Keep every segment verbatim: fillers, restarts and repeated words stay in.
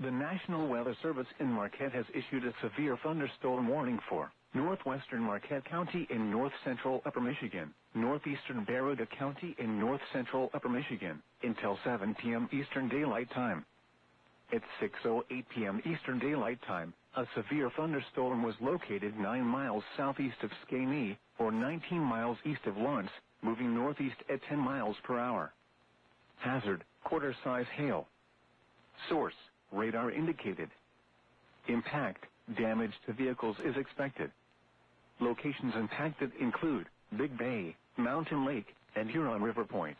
The National Weather Service in Marquette has issued a severe thunderstorm warning for northwestern Marquette County in north-central Upper Michigan, northeastern Baraga County in north-central Upper Michigan, until seven p.m. Eastern Daylight Time. At six oh eight p.m. Eastern Daylight Time, a severe thunderstorm was located nine miles southeast of Skawnee, or nineteen miles east of Lawrence, moving northeast at ten miles per hour. Hazard, quarter-size hail. Source, radar indicated. Impact, damage to vehicles is expected. Locations impacted include Big Bay, Mountain Lake, and Huron River Point.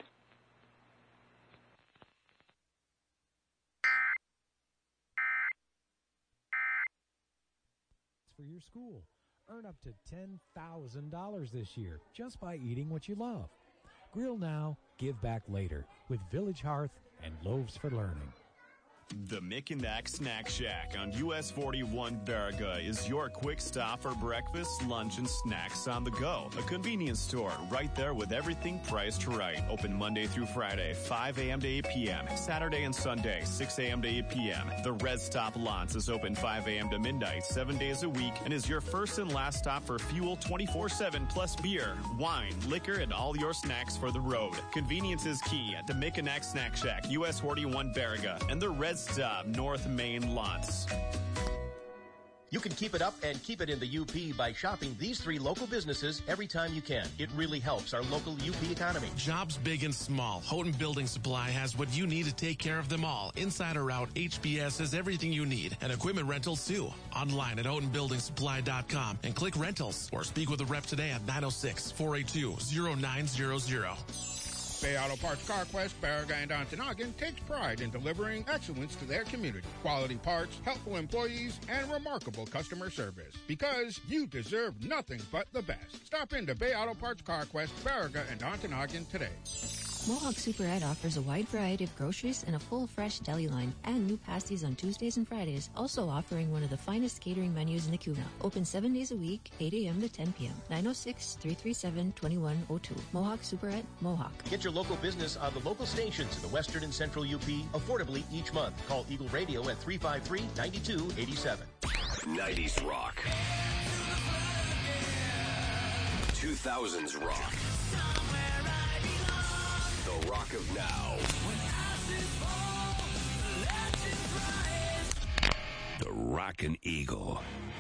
For your school. Earn up to ten thousand dollars this year just by eating what you love. Grill now, give back later with Village Hearth and Loaves for Learning. The Mick and Mac Snack Shack on U S forty-one Baraga is your quick stop for breakfast, lunch, and snacks on the go. A convenience store right there with everything priced right. Open Monday through Friday, five a.m. to eight p.m. Saturday and Sunday, six a.m. to eight p.m. The Red Stop Lance is open five a.m. to midnight, seven days a week, and is your first and last stop for fuel twenty-four seven plus beer, wine, liquor, and all your snacks for the road. Convenience is key at the Mick and Mac Snack Shack, U S forty-one Baraga, and the Red Stop North Main Lance. You can keep it up and keep it in the U P by shopping these three local businesses every time you can. It really helps our local U P economy. Jobs big and small. Houghton Building Supply has what you need to take care of them all. Inside or out, H B S has everything you need. And equipment rentals too. Online at houghton building supply dot com and click rentals or speak with a rep today at nine oh six, four eight two, oh nine hundred. Bay Auto Parts CarQuest, Baraga, and Ontonagon takes pride in delivering excellence to their community. Quality parts, helpful employees, and remarkable customer service. Because you deserve nothing but the best. Stop into Bay Auto Parts CarQuest, Baraga, and Ontonagon today. Mohawk Super Ed offers a wide variety of groceries and a full, fresh deli line, and new pasties on Tuesdays and Fridays, also offering one of the finest catering menus in the Kuna. Open seven days a week, eight a.m. to ten p.m. nine oh six, three three seven, two one oh two. Mohawk Super Ed, Mohawk. Get your local business on the local stations in the western and central U P affordably each month. Call Eagle Radio at three five three, nine two eight seven. nineties rock. two thousands rock. The rock of now. The Rockin' Eagle.